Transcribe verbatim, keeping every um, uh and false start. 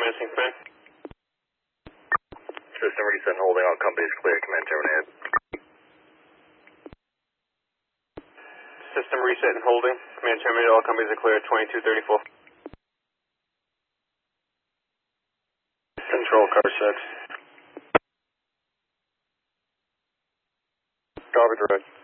Missing command. System reset and holding, all companies clear. Command terminated. System reset and holding. Command terminated. All companies are clear. twenty-two thirty-four. Control car six. Copy direct.